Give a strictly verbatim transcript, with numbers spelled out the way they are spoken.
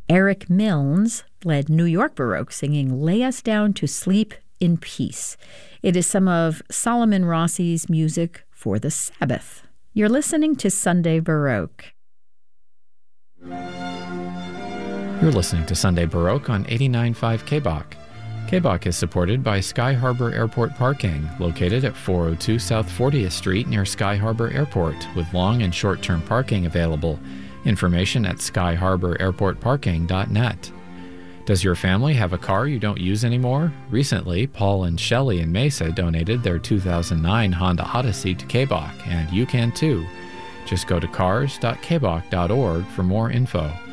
Eric Milnes led New York Baroque, singing Lay Us Down to Sleep in Peace. It is some of Solomon Rossi's music for the Sabbath. You're listening to Sunday Baroque. You're listening to Sunday Baroque on eighty-nine point five K B O C. K B O C is supported by Sky Harbor Airport Parking, located at four oh two South fortieth Street near Sky Harbor Airport, with long and short-term parking available. Information at sky harbor airport parking dot net. Does your family have a car you don't use anymore? Recently, Paul and Shelley in Mesa donated their two thousand nine Honda Odyssey to K B O C, and you can too. Just go to cars dot k b o c dot org for more info.